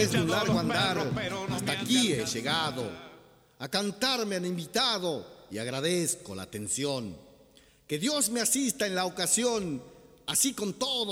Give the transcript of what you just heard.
Después de un largo andar, hasta aquí he llegado. A cantar me han invitado y agradezco la atención. Que Dios me asista en la ocasión, así con todo.